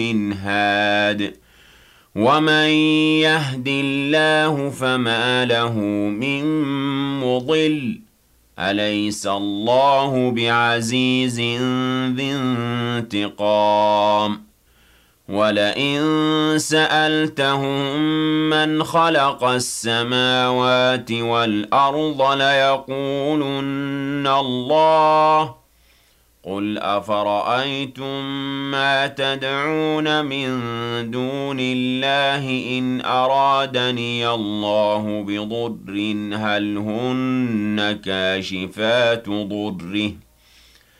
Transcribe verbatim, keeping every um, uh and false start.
مِّنْ هَادٍ وَمَن يَهْدِ اللَّهُ فَمَا لَهُ مِن مُّضِلٍّ أَلَيْسَ اللَّهُ بِعَزِيزٍ ذِي انتِقَامٍ وَلَئِن سَأَلْتَهُم مَّنْ خَلَقَ السَّمَاوَاتِ وَالْأَرْضَ لَيَقُولُنَّ اللَّهُ قُلْ أَفَرَأَيْتُم مَّا تَدْعُونَ مِن دُونِ اللَّهِ إِنْ أَرَادَنِيَ اللَّهُ بِضُرٍّ هَلْ هُنَّ كَاشِفَاتُ ضُرِّهِ